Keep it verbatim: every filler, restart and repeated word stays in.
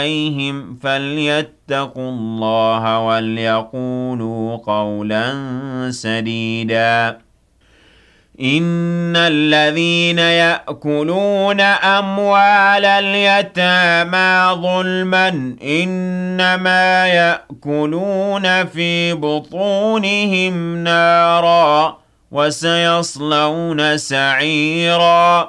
عليهم فليتقوا الله وليقولوا قولا سديدا إن الذين يأكلون أموال اليتامى ظلما إنما يأكلون في بطونهم نارا وسيصلون سعيرا